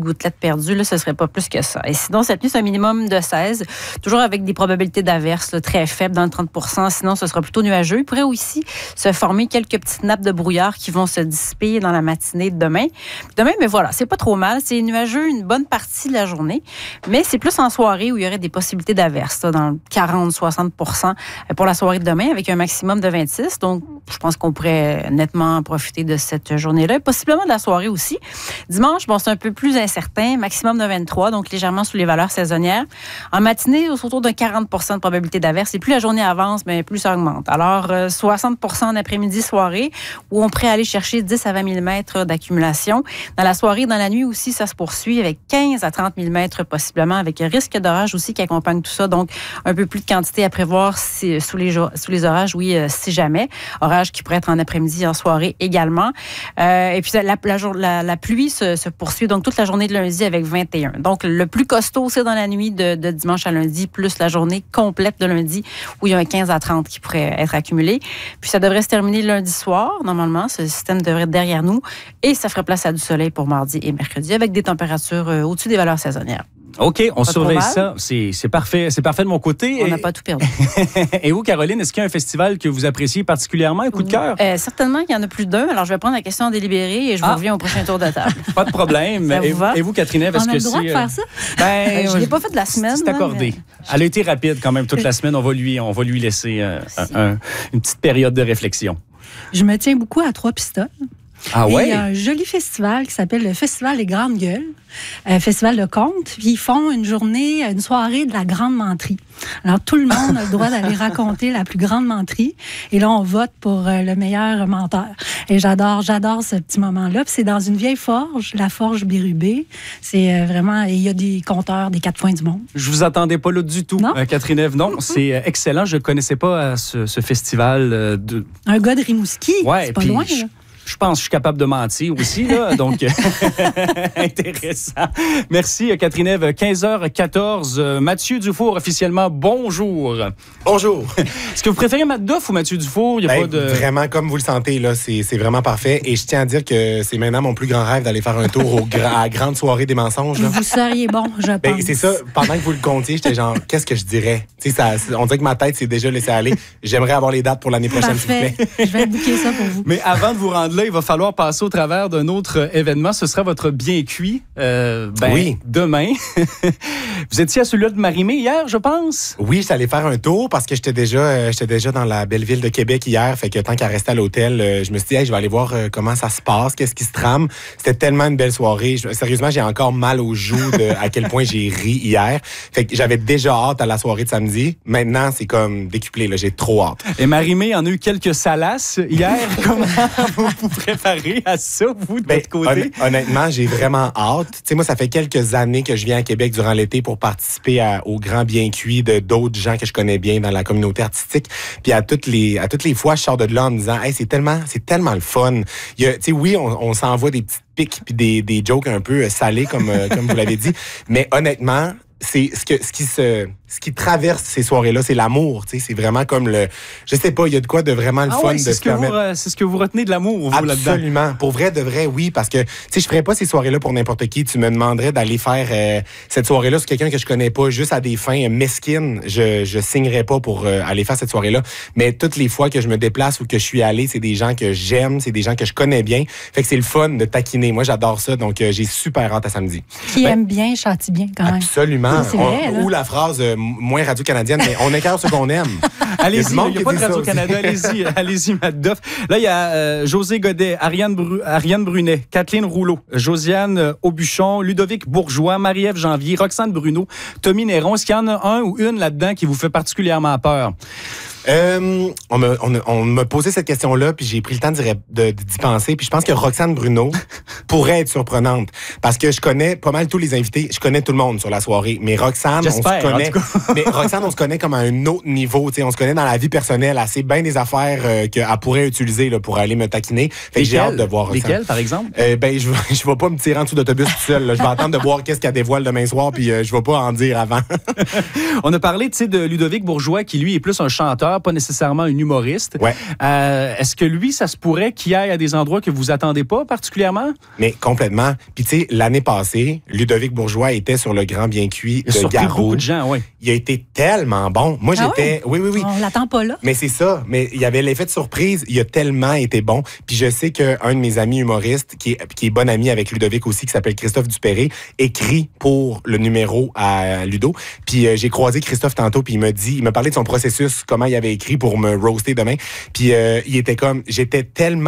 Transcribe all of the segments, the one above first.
gouttelettes perdues, là, ce ne serait pas plus que ça. Et sinon, cette nuit, c'est un minimum de 16, toujours avec des probabilités d'averse très faibles, dans le 30 %. Sinon, ce sera plutôt nuageux. Il pourrait aussi se former quelques petites nappes de brouillard qui vont se dissiper dans la matinée de demain. Mais voilà, c'est pas trop mal. C'est nuageux une bonne partie de la journée, mais c'est plus en soirée où il y aurait des possibilités d'averse, dans le 40-60 % pour la soirée de demain, avec un maximum de 26. Donc, je pense qu'on pourrait nettement profiter de cette journée-là. Possiblement de la soirée aussi. Dimanche, c'est un peu plus incertain, maximum de 23, donc légèrement sous les valeurs saisonnières. En matinée, autour de 40 % de probabilité d'averse. Et plus la journée avance, plus ça augmente. Alors, 60 % en après-midi, soirée, où on pourrait aller chercher 10 à 20 mm d'accumulation. Dans la soirée, dans la nuit aussi, ça se poursuit avec 15 à 30 mm possiblement, avec un risque d'orage aussi qui accompagne tout ça. Donc, un peu plus de quantité à prévoir sous les orages, si jamais. Orage qui pourrait être en après-midi, en soirée également. Et puis, la pluie se poursuit donc toute la journée de lundi avec 21. Donc, le plus costaud, c'est dans la nuit de dimanche à lundi, plus la journée complète de lundi, où il y a un 15 à 30 qui pourrait être accumulé. Puis, ça devrait se terminer lundi soir, normalement. Ce système devrait être derrière nous. Et ça ferait place à du soleil pour mardi et mercredi, avec des températures au-dessus des valeurs saisonnières. OK, on surveille ça. C'est parfait. C'est parfait de mon côté. On n'a pas tout perdu. Et vous, Caroline, est-ce qu'il y a un festival que vous appréciez particulièrement, un coup de cœur? Certainement qu'il y en a plus d'un. Alors, je vais prendre la question en délibéré et je vous reviens au prochain tour de table. Pas de problème. Et vous, Catherine, est-ce que c'est... On a le droit de faire ça? Je ne l'ai pas fait de la semaine. C'est accordé. Elle a été rapide quand même toute la semaine. On va lui laisser une petite période de réflexion. Je me tiens beaucoup à Trois-Pistoles. Ah ouais? Il y a un joli festival qui s'appelle le Festival des Grandes Gueules, festival de contes. Puis ils font une soirée de la grande menterie. Alors, tout le monde a le droit d'aller raconter la plus grande menterie. Et là, on vote pour le meilleur menteur. Et j'adore ce petit moment-là. Puis c'est dans une vieille forge, la forge Bérubé. C'est vraiment... Il y a des conteurs des quatre coins du monde. Je vous attendais pas là du tout, Catherine Ève. Non, c'est excellent. Je ne connaissais pas ce festival de... Un gars de Rimouski. Ouais, c'est pas loin, là. Je pense que je suis capable de mentir aussi, là. Donc, intéressant. Merci, Catherine Ève. 15h14. Mathieu Dufour, officiellement, bonjour. Bonjour. Est-ce que vous préférez Matt Duff ou Mathieu Dufour? Il y a pas de... Vraiment, comme vous le sentez, là, c'est vraiment parfait. Et je tiens à dire que c'est maintenant mon plus grand rêve d'aller faire un tour à la grande soirée des mensonges. Là. Vous seriez bon, je pense. C'est ça. Pendant que vous le comptiez, j'étais genre, qu'est-ce que je dirais? On dirait que ma tête s'est déjà laissée aller. J'aimerais avoir les dates pour l'année prochaine, s'il vous plaît. Je vais booker ça pour vous. Mais avant de vous rendre là, il va falloir passer au travers d'un autre événement. Ce sera votre bien cuit oui. Demain. Vous étiez à celui-là de Marie-Mé hier, je pense? Oui, j'étais allé faire un tour parce que j'étais déjà dans la belle ville de Québec hier. Fait que tant qu'à rester à l'hôtel, je me suis dit, hey, je vais aller voir comment ça se passe, qu'est-ce qui se trame. C'était tellement une belle soirée. Sérieusement, j'ai encore mal aux joues à quel point j'ai ri hier. Fait que j'avais déjà hâte à la soirée de samedi. Maintenant, c'est comme décuplé. Là, j'ai trop hâte. Et Marie-Mé en a eu quelques salaces hier. Comment vous vous préparez à ça, vous, de votre côté? Honnêtement, j'ai vraiment hâte. Tu sais, moi, ça fait quelques années que je viens à Québec durant l'été pour participer au grand bien cuit de d'autres gens que je connais bien dans la communauté artistique. Puis à toutes les fois, je sors de là en me disant, hey, c'est tellement le fun. Tu sais, oui, on s'envoie des petites piques puis des jokes un peu salés comme vous l'avez dit. Mais honnêtement, c'est ce qui traverse ces soirées-là, c'est l'amour. Tu sais, c'est vraiment comme je sais pas, il y a de quoi de vraiment le fun de se permettre. C'est ce que vous retenez de l'amour, vous, là-dedans. Absolument. Pour vrai, de vrai, oui, parce que, tu sais, je ferais pas ces soirées-là pour n'importe qui. Tu me demanderais d'aller faire cette soirée-là sur quelqu'un que je connais pas, juste à des fins mesquines. Je signerais pas pour aller faire cette soirée-là. Mais toutes les fois que je me déplace ou que je suis allé, c'est des gens que j'aime, c'est des gens que je connais bien. Fait que c'est le fun de taquiner. Moi, j'adore ça, donc j'ai super hâte à samedi. Qui aime bien, châtie bien, quand même. Absolument. C'est vrai, ou la phrase moins radio-canadienne, mais on écarte ce qu'on aime. Allez-y, il n'y a pas de Radio-Canada. Allez-y, Matt Duff. Là, il y a José Godet, Ariane Brunet, Kathleen Rouleau, Josiane Aubuchon, Ludovic Bourgeois, Marie-Ève Janvier, Roxane Bruno, Tommy Néron. Est-ce qu'il y en a un ou une là-dedans qui vous fait particulièrement peur? On m'a posé cette question-là, puis j'ai pris le temps d'y penser. Puis je pense que Roxane Bruno pourrait être surprenante. Parce que je connais pas mal tous les invités. Je connais tout le monde sur la soirée. Mais Roxane, on se connaît. Mais Roxane, on se connaît comme à un autre niveau. T'sais, on se connaît dans la vie personnelle. Elle sait bien des affaires qu'elle pourrait utiliser là, pour aller me taquiner. Fait que j'ai hâte de voir Roxane. Lesquelles, par exemple? Je vais pas me tirer en dessous d'autobus tout seul. Là. Je vais attendre de voir qu'est-ce qu'elle dévoile demain soir, puis je vais pas en dire avant. On a parlé de Ludovic Bourgeois, qui lui est plus un chanteur. acteur, pas nécessairement un humoriste. Ouais. Est-ce que lui, ça se pourrait qu'il aille à des endroits que vous attendez pas particulièrement? Mais complètement. Puis tu sais, l'année passée, Ludovic Bourgeois était sur le Grand Bien Cuit de Garou. Beaucoup de gens, oui. Il a été tellement bon. Moi, j'étais... Oui? Oui. On l'attend pas là. Mais c'est ça. Mais il y avait l'effet de surprise. Il a tellement été bon. Puis je sais qu'un de mes amis humoristes, qui est bon ami avec Ludovic aussi, qui s'appelle Christophe Dupéré, écrit pour le numéro à Ludo. Puis j'ai croisé Christophe tantôt, puis il m'a parlé de son processus, comment il avait écrit pour me roaster demain. Puis il était comme... J'étais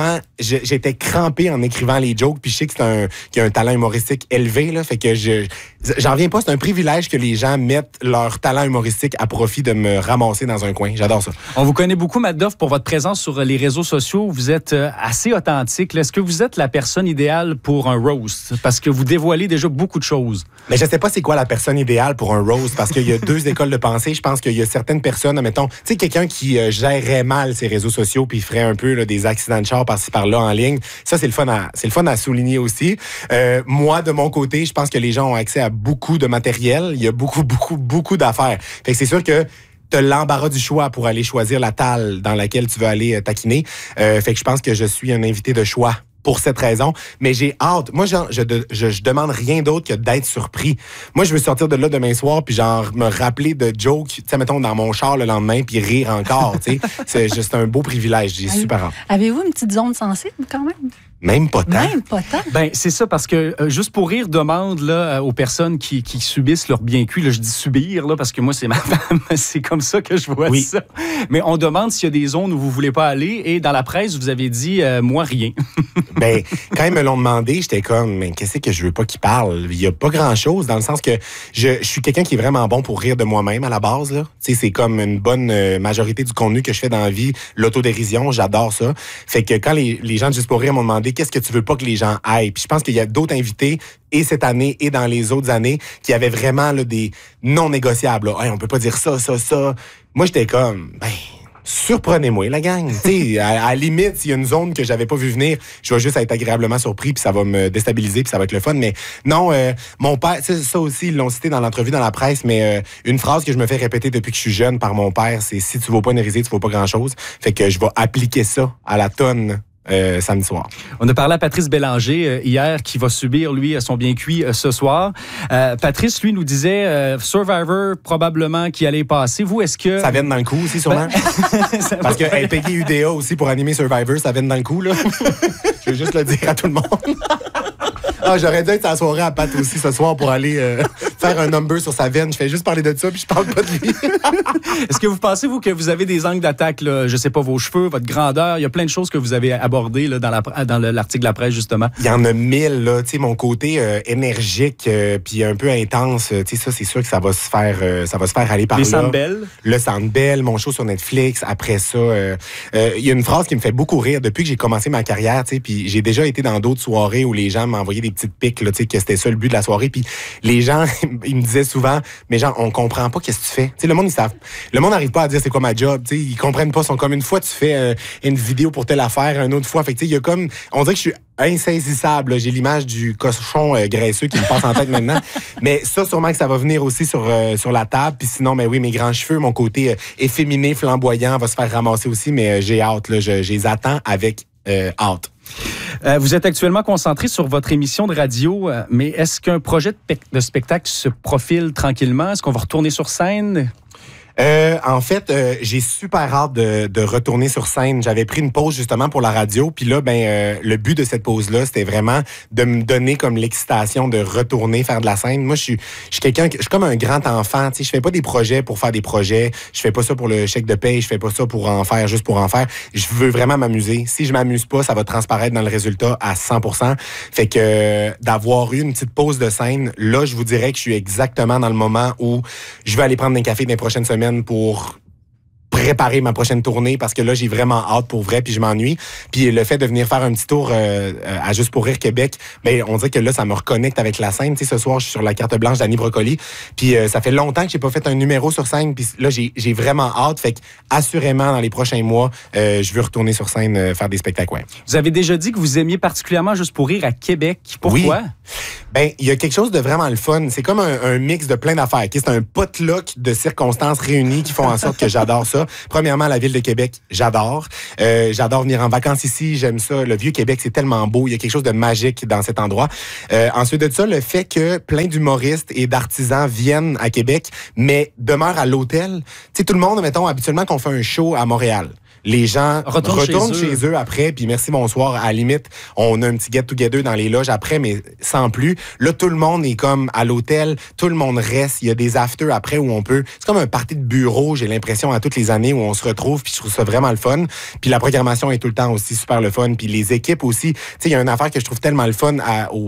crampé en écrivant les jokes. Puis je sais qu'il a un talent humoristique élevé, là. Fait que j'en reviens pas. C'est un privilège que les gens mettent leur talent humoristique à profit de me ramasser dans un coin. J'adore ça. On vous connaît beaucoup, Matt Duff, pour votre présence sur les réseaux sociaux. Vous êtes assez authentique. Est-ce que vous êtes la personne idéale pour un roast? Parce que vous dévoilez déjà beaucoup de choses. Mais je sais pas c'est quoi la personne idéale pour un roast, parce qu'il y a deux écoles de pensée. Je pense qu'il y a certaines personnes, admettons, tu sais, quelqu'un qui gérerait mal ses réseaux sociaux puis ferait un peu là, des accidents de char par-ci par-là en ligne. Ça, c'est le fun à souligner aussi. Moi, de mon côté, je pense que les gens ont accès à beaucoup de matériel. Il y a beaucoup d'affaires. Fait que c'est sûr que t'as l'embarras du choix pour aller choisir la talle dans laquelle tu veux aller taquiner. Fait que je pense que je suis un invité de choix pour cette raison. Mais j'ai hâte. Moi, genre, je demande rien d'autre que d'être surpris. Moi, je veux sortir de là demain soir puis genre me rappeler de jokes, tu sais, mettons, dans mon char le lendemain puis rire encore, tu sais. C'est juste un beau privilège. J'ai super hâte. Avez-vous une petite zone sensible quand même? Même pas tant. Même pas tant. Ben, c'est ça, parce que Juste pour rire demande là, aux personnes qui subissent leur bien cuit, là, je dis subir, là, parce que moi, c'est ma femme, c'est comme ça que je vois ça. Mais on demande s'il y a des zones où vous voulez pas aller, et dans la presse, vous avez dit, moi, rien. Ben, quand ils me l'ont demandé, j'étais comme, mais qu'est-ce que je veux pas qu'ils parlent? Il y a pas grand-chose, dans le sens que je suis quelqu'un qui est vraiment bon pour rire de moi-même à la base, là. Tu sais, c'est comme une bonne majorité du contenu que je fais dans la vie, l'autodérision, j'adore ça. Fait que quand les gens de Juste pour rire m'ont demandé qu'est-ce que tu veux pas que les gens aillent. Puis je pense qu'il y a d'autres invités, et cette année, et dans les autres années, qui avaient vraiment là, des non négociables. Là. Hey, on peut pas dire ça. Moi, j'étais comme, ben, surprenez-moi, la gang. T'sais, à la limite, s'il y a une zone que j'avais pas vu venir, je vais juste être agréablement surpris, puis ça va me déstabiliser, puis ça va être le fun. Mais non, mon père, ça aussi, ils l'ont cité dans l'entrevue dans la presse, mais une phrase que je me fais répéter depuis que je suis jeune par mon père, c'est « Si tu vaux pas une risée, tu vaux pas grand-chose ». Fait que je vais appliquer ça à la tonne samedi soir. On a parlé à Patrice Bélanger hier, qui va subir, lui, son bien cuit ce soir. Patrice, lui, nous disait Survivor, probablement, qui allait passer. Vous, est-ce que... Ça vient dans le coup aussi, sûrement? Parce que payer UDA aussi pour animer Survivor, ça vient dans le coup, là. Je veux juste le dire à tout le monde. Ah, j'aurais dû être à la soirée à Pat aussi ce soir pour aller faire un number sur sa veine. Je fais juste parler de ça, puis je parle pas de lui. Est-ce que vous pensez, vous, que vous avez des angles d'attaque, là? Je sais pas, vos cheveux, votre grandeur, il y a plein de choses que vous avez abordées là, dans l'article de la presse, justement. Il y en a 1000, là. Tu sais, mon côté énergique, puis un peu intense, tu sais, ça, c'est sûr que ça va se faire aller par là. Les Sandbell. Le Sandbell, mon show sur Netflix. Après ça, il y a une phrase qui me fait beaucoup rire depuis que j'ai commencé ma carrière, tu sais, puis j'ai déjà été dans d'autres soirées où les gens m'envoyaient des petites piques, là, tu sais, que c'était ça le but de la soirée. Puis les gens, ils me disaient souvent, mais genre, on comprend pas qu'est-ce que tu fais. Tu sais, le monde, ils savent. Le monde n'arrive pas à dire c'est quoi ma job. Tu sais, ils comprennent pas. Ils sont comme une fois, tu fais une vidéo pour telle affaire, une autre fois. Fait que, tu sais, il y a comme, on dirait que je suis insaisissable. Là. J'ai l'image du cochon graisseux qui me passe en tête maintenant. Mais ça, sûrement que ça va venir aussi sur la table. Puis sinon, mais oui, mes grands cheveux, mon côté efféminé, flamboyant, va se faire ramasser aussi. Mais j'ai hâte. Là, je les attends avec hâte. Vous êtes actuellement concentré sur votre émission de radio, mais est-ce qu'un projet de spectacle se profile tranquillement? Est-ce qu'on va retourner sur scène? En fait, j'ai super hâte de retourner sur scène. J'avais pris une pause justement pour la radio, puis là, le but de cette pause-là, c'était vraiment de me donner comme l'excitation de retourner faire de la scène. Moi, je suis quelqu'un, je suis comme un grand enfant. Tu sais, je fais pas des projets pour faire des projets. Je fais pas ça pour le chèque de paye. Je fais pas ça pour en faire juste pour en faire. Je veux vraiment m'amuser. Si je m'amuse pas, ça va transparaître dans le résultat à 100%. Fait que d'avoir eu une petite pause de scène, là, je vous dirais que je suis exactement dans le moment où je vais aller prendre des cafés dans les prochaines semaines pour préparer ma prochaine tournée, parce que là, j'ai vraiment hâte pour vrai, puis je m'ennuie. Puis le fait de venir faire un petit tour à Juste pour rire Québec, on dirait que là, ça me reconnecte avec la scène. Tu sais, ce soir, je suis sur la carte blanche d'Annie Brocoli, puis ça fait longtemps que j'ai pas fait un numéro sur scène, puis là, j'ai vraiment hâte. Fait que, assurément, dans les prochains mois, je veux retourner sur scène faire des spectacles. Ouais. Vous avez déjà dit que vous aimiez particulièrement Juste pour rire à Québec. Pourquoi? Oui. Il y a quelque chose de vraiment le fun. C'est comme un mix de plein d'affaires. C'est un potluck de circonstances réunies qui font en sorte que j'adore ça. Premièrement, la ville de Québec, j'adore. J'adore venir en vacances ici. J'aime ça. Le Vieux-Québec, c'est tellement beau. Il y a quelque chose de magique dans cet endroit. Ensuite de ça, le fait que plein d'humoristes et d'artisans viennent à Québec, mais demeurent à l'hôtel. Tu sais, tout le monde, mettons, habituellement qu'on fait un show à Montréal. Les gens retournent chez eux après, puis merci, bonsoir. À la limite, on a un petit get-together dans les loges après, mais sans plus. Là, tout le monde est comme à l'hôtel, tout le monde reste. Il y a des afters après où on peut... C'est comme un party de bureau, j'ai l'impression, à toutes les années où on se retrouve, puis je trouve ça vraiment le fun. Puis la programmation est tout le temps aussi super le fun. Puis les équipes aussi. Tu sais, il y a une affaire que je trouve tellement le fun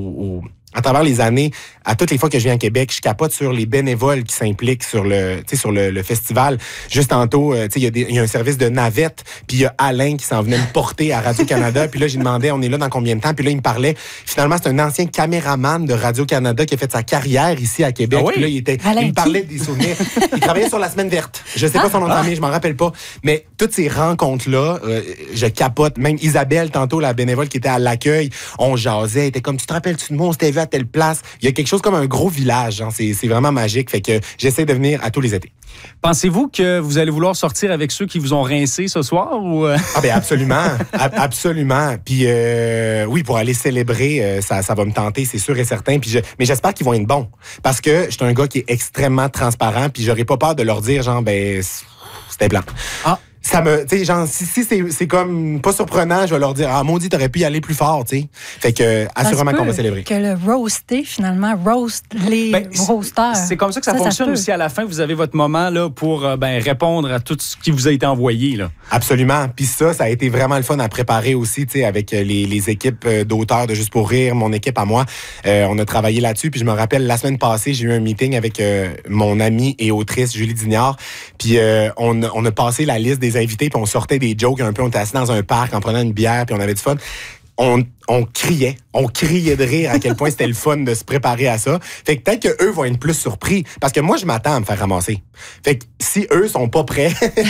à travers les années, à toutes les fois que je viens à Québec, je capote sur les bénévoles qui s'impliquent sur le festival. Juste tantôt, il y a un service de navette, puis il y a Alain qui s'en venait me porter à Radio-Canada. Puis là, j'ai demandé, on est là dans combien de temps? Puis là, il me parlait. Finalement, c'est un ancien caméraman de Radio-Canada qui a fait sa carrière ici à Québec. Ah oui? Puis là, il me parlait des souvenirs. Il travaillait sur la Semaine verte. Je sais pas son nom de famille, je m'en rappelle pas. Mais toutes ces rencontres-là, je capote. Même Isabelle, tantôt, la bénévole qui était à l'accueil, on jasait. Elle était comme, tu te rappelles-tu de moi? On s'était vu à telle place. Il y a quelque chose comme un gros village. Hein. C'est vraiment magique. Fait que j'essaie de venir à tous les étés. Pensez-vous que vous allez vouloir sortir avec ceux qui vous ont rincé ce soir? Ou... Ah ben absolument. Absolument. Puis oui, pour aller célébrer, ça va me tenter, c'est sûr et certain. Mais j'espère qu'ils vont être bons. Parce que je suis un gars qui est extrêmement transparent, puis j'aurais pas peur de leur dire, genre, ben, c'était blanc. Ah. Ça me, tu sais, genre, si c'est comme pas surprenant, je vais leur dire, ah, maudit, t'aurais pu y aller plus fort, tu sais. Fait que, assurément qu'on va célébrer. Que le roaster, finalement, roast les roasters. C'est comme ça que ça fonctionne aussi à la fin. Vous avez votre moment, là, pour, répondre à tout ce qui vous a été envoyé, là. Absolument. Puis ça a été vraiment le fun à préparer aussi, tu sais, avec les équipes d'auteurs de Juste pour rire, mon équipe à moi. On a travaillé là-dessus. Puis je me rappelle, la semaine passée, j'ai eu un meeting avec mon amie et autrice Julie Dignard. Puis on a passé la liste des invités, puis on sortait des jokes un peu. On était assis dans un parc en prenant une bière, puis on avait du fun. On criait de rire à quel point c'était le fun de se préparer à ça. Fait que peut-être qu'eux vont être plus surpris, parce que moi, je m'attends à me faire ramasser. Fait que si eux sont pas prêts,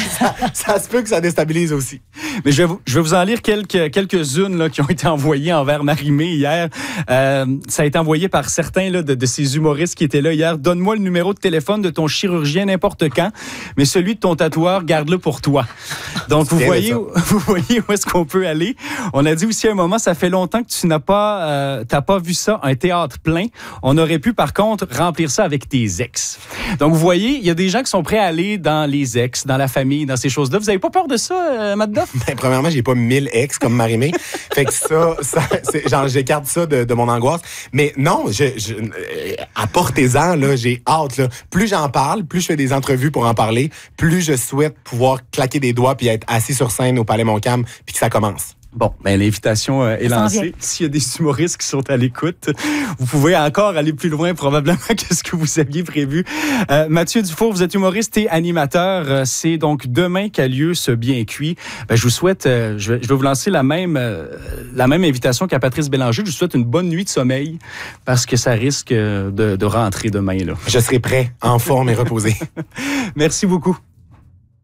ça se peut que ça déstabilise aussi. Mais je vais vous en lire quelques-unes là, qui ont été envoyées envers Marie-Mé hier. Ça a été envoyé par certains là, de ces humoristes qui étaient là hier. Donne-moi le numéro de téléphone de ton chirurgien n'importe quand, mais celui de ton tatoueur, garde-le pour toi. Donc, vous voyez où est-ce qu'on peut aller. On a dit aussi à un moment, ça fait longtemps que tu n'as pas, t'as pas vu ça, un théâtre plein. On aurait pu, par contre, remplir ça avec tes ex. Donc, vous voyez, il y a des gens qui sont prêts à aller dans les ex, dans la famille, dans ces choses-là. Vous avez pas peur de ça, Matt Duff? Ben, premièrement, j'ai pas 1000 ex comme Marie-Mé. Fait que ça genre, j'écarte ça de mon angoisse. Mais non, apportez-en, là, j'ai hâte, là. Plus j'en parle, plus je fais des entrevues pour en parler, plus je souhaite pouvoir claquer des doigts puis être assis sur scène au Palais Montcalm puis que ça commence. Bon, ben l'invitation est lancée. S'il y a des humoristes qui sont à l'écoute, vous pouvez encore aller plus loin probablement que ce que vous aviez prévu. Mathieu Dufour, vous êtes humoriste et animateur. C'est donc demain qu'a lieu ce Bien cuit. Ben, je vous souhaite, je vais vous lancer la même invitation qu'à Patrice Bélanger. Je vous souhaite une bonne nuit de sommeil parce que ça risque de rentrer demain, là. Je serai prêt, en forme et reposé. Merci beaucoup.